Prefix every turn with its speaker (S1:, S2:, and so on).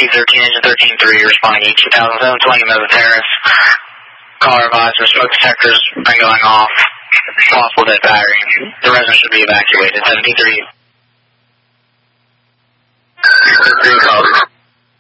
S1: Chief 13, Engine 13-3, responding to 2720 Mesa Terrace. Caller advisor, smoke detectors are going off. Possible dead battery. The resident should be evacuated. 17-3.